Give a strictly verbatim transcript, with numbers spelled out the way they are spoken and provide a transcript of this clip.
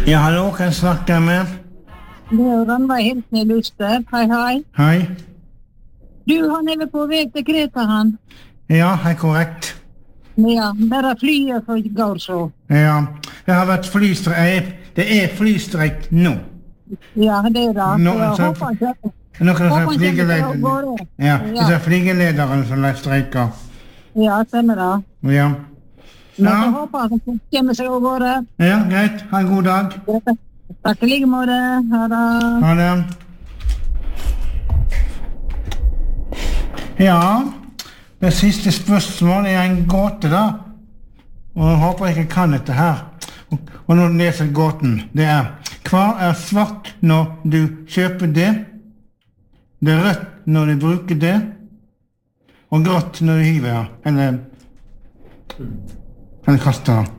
Ja, hallo, kan jeg snakke med? Det er Rannveig Hilsen i Luster. Hei, hei. Hei. Du, han er vel på vei til Kreta, han? Ja, det er korrekt. Ja, der er flyet for i går, så. Ja, det har vært flystreik. Det er flystreik nå. Ja, det er det. Nå, Jeg så- håper ikke. Nå kan Håper jeg ikke si det går flygelederen. går. Ja, det er flygelederen som er streiker. Ja, stemmer det. Ja. Men jeg Ja, håper at det kommer seg av gårde. ja, greit. Ha en god dag. Takk i like måte. Ha det. Ha det. Ja, det siste spørsmål er en gåte da. Og jeg håper jeg ikke kan dette her. Og, og nå leser jeg gåten. Det er, hva er svart når du kjøper det? Det er rødt når du bruker det. Og grått når du hiver, eller, eller kaster.